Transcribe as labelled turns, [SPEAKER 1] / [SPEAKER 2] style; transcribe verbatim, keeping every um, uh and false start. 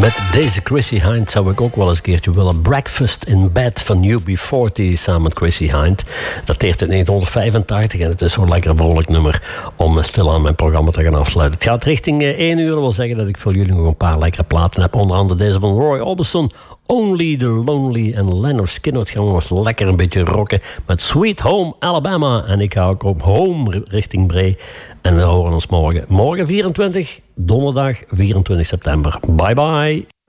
[SPEAKER 1] Met deze Chrissie Hynde zou ik ook wel eens een keertje willen. Breakfast in Bed van U B veertig samen met Chrissie Hynde. Dat dateert uit negentien vijfentachtig en het is zo'n lekker vrolijk nummer om stil aan mijn programma te gaan afsluiten. Het gaat richting één uur. Dat wil zeggen dat ik voor jullie nog een paar lekkere platen heb. Onder andere deze van Roy Orbison, Only the Lonely en Leonard Skinner. Het gaan we eens lekker een beetje rocken met Sweet Home Alabama. En ik ga ook op home richting Bree. En we horen ons morgen. Morgen vierentwintig, donderdag vierentwintig september. Bye bye.